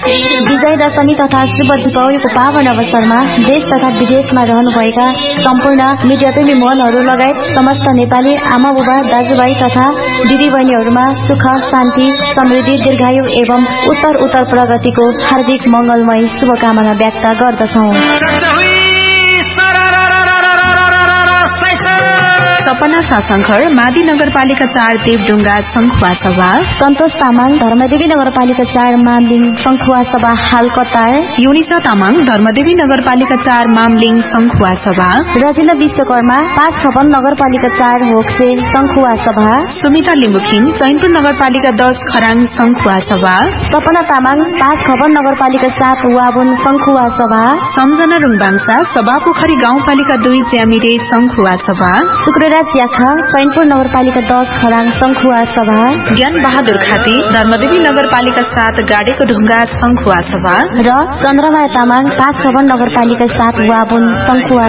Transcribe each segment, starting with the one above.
विजय दशमी तथा शुभ दीपावलीको पावन अवसरमा देश तथा विदेशमा रहनुभएका सम्पूर्ण मिडियाप्रेमी मनहरू लगायत समस्त नेपाली आमा बुबा दाजुभाइ तथा दिदीबहिनीहरूमा सुख शान्ति समृद्धि दीर्घायु एवं उत्तर प्रगतिको हार्दिक मंगलमय शुभकामना व्यक्त गर्दछौं। सपना सासङखर मादी नगरपालिका 4 देवडुङ्गा संखुवा सभा, सन्तोष तामाङ धर्मदेवी नगरपालिका 4 मामलिङ संखुवा सभा हाल कतार, युनिसा तामाङ धर्मदेवी नगरपालिका 4 मामलिङ संखुवा सभा, रजिला विश्वकर्मा 5 खपन नगरपालिका 4 होक्से संखुवा सभा, सुमिता लिम्बुखिम चैनपुर नगरपालिका 10 खराङ संखुवा सभा, सपना तामाङ 5 खपन नगरपालिका 7 वाबुन संखुवा सभा, सम्झना रुङबाङसा सभापोखरी गाउँपालिका 2 ज्यामिरे संखुवा सभा, शुक्रराज याखा चैनपुर नगरपालिका 10 खराङ संखुवा सभा, ज्ञान बहादुर खाती धर्मदेवी नगरपालिका 7 गाडेको ढुङ्गा संखुवा सभा र चन्द्रमा तामाङ 5 खपन नगरपालिका 7 वाबुन संखुवा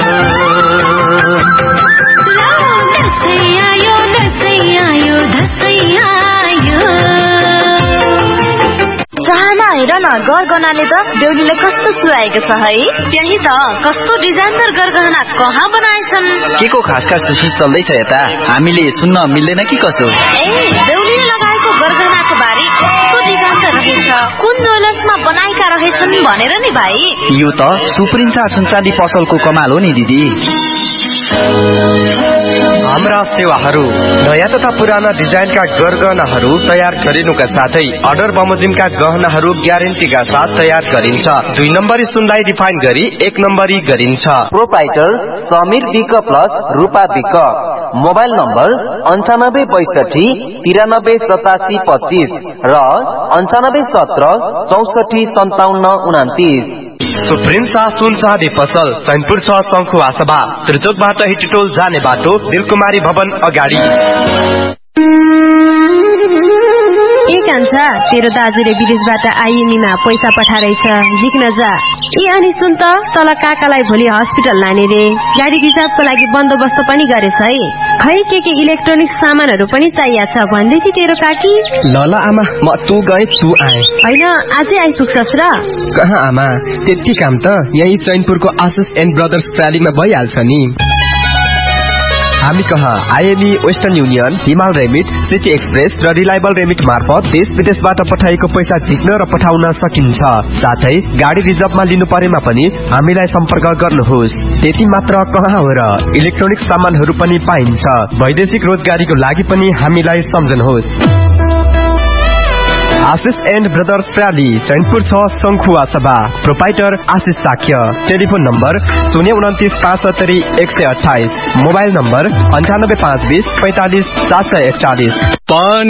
सभा। हेर न गरगहनाले त बेहुलीले कस्तो सुहाएको छ है। त्यही त कस्तो डिजाइनर गरगहना कहाँ बनाएछन्। के को खास सुसिस चल्दैछ यता, हामीले सुन्न मिल्दैन कि कसो। बेहुलीले लगाएको गरगहनाको बारे कस्तो डिजाइन रहेछ, कुन ज्वेलर्समा बनाएका रहेछन् भनेर नि भाइ। यो त सुप्रिन्सा सुनचाँदी पसलको कमाल हो नि दिदी। हाम्रा सेवाहरू नयाँ तथा पुराना डिजाइनका गरगहनाहरू तयार गरिनुका साथै अर्डर बमोजिमका गहनाहरू ग्यारेन्टीका साथ तयार गरिन्छ। 2 नम्बरी सुनलाई रिफाइन गरी 1 नम्बरी गरिन्छ। प्रोपाइटर समीर विक प्लस रूपा विक, मोबाइल नम्बर 9562 93 87 25 र 9517 64 57 29। सुप्रिन्सा सुनचाँदी पसल चैनपुर 6 संखुवा सभा, त्रिचोकबाट हिटिटोल जाने बाटो दिलकुमारी भवन अगाडि। कान्छा तेरो दाजुले विदेशबाट आइएमईमा पैसा पठाइरहेछ, झिक्न जा। अनि सुन त तल काकालाई भोलि हस्पिटल लाने रे, गाडी रिजर्भको लागि बन्दोबस्त पनि गरेछ है। खै के इलेक्ट्रोनिक सामानहरू पनि चाहिएको छ भन्दै थियो तेरो काकी। ल आमा, म तू गए तू आए होइन, आजै आइपुग्छस् र? कहाँ आमा, त्यति काम त यही चैनपुरको आशिष एन्ड ब्रदर्स प्रालीमा भइहाल्छ नि। हामी कहाँ आइएमई, वेस्टर्न युनियन, हिमाल रेमिट, सिटी एक्सप्रेस र रिलायबल रेमिट मार्फत देश विदेशबाट पठाएको पैसा झिक्न र पठाउन सकिन्छ। साथै गाडी रिजर्भमा लिनु परेमा पनि हामीलाई सम्पर्क गर्नुहोस्। त्यति मात्र कहाँ हो र, इलेक्ट्रोनिक सामानहरू पनि पाइन्छ। वैदेशिक रोजगारीको लागि पनि हामीलाई सम्झनुहोस्। आशिष एन्ड ब्रदर्स प्राली चैनपुर 6 संखुवा सभा, प्रोपाइटर आशिष Shakya, telephone number 029 570 128, mobile number 98520 45 741।